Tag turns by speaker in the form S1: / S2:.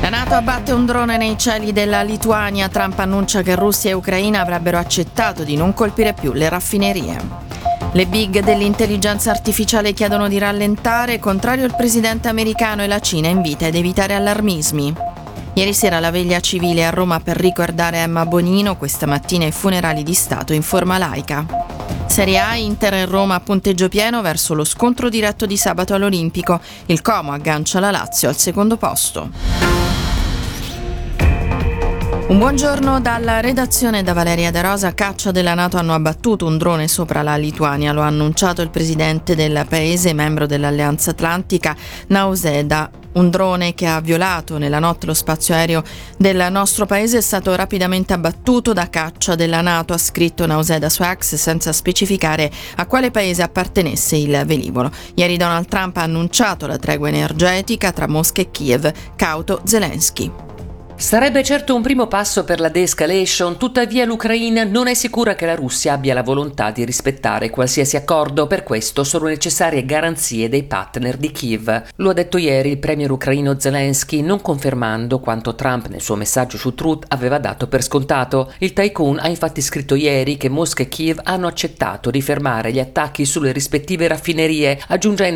S1: La NATO abbatte un drone nei cieli della Lituania. Trump annuncia che Russia e Ucraina avrebbero accettato di non colpire più le raffinerie. Le big dell'intelligenza artificiale chiedono di rallentare, contrario il presidente americano, e la Cina invita ad evitare allarmismi. Ieri sera la veglia civile a Roma per ricordare Emma Bonino, questa mattina i funerali di Stato in forma laica. Serie A, Inter e Roma a punteggio pieno verso lo scontro diretto di sabato all'Olimpico. Il Como aggancia la Lazio al secondo posto. Un buongiorno dalla redazione da Valeria De Rosa. Caccia della NATO hanno abbattuto un drone sopra la Lituania. Lo ha annunciato il presidente del paese, membro dell'Alleanza Atlantica, Nausėda. Un drone che ha violato nella notte lo spazio aereo del nostro paese è stato rapidamente abbattuto da caccia della NATO, ha scritto Nausėda su X, senza specificare a quale paese appartenesse il velivolo. Ieri Donald Trump ha annunciato la tregua energetica tra Mosca e Kiev, cauto Zelensky.
S2: Sarebbe certo un primo passo per la de-escalation, tuttavia l'Ucraina non è sicura che la Russia abbia la volontà di rispettare qualsiasi accordo, per questo sono necessarie garanzie dei partner di Kiev. Lo ha detto ieri il premier ucraino Zelensky, non confermando quanto Trump nel suo messaggio su Truth aveva dato per scontato. Il tycoon ha infatti scritto ieri che Mosca e Kiev hanno accettato di fermare gli attacchi sulle rispettive raffinerie, aggiungendo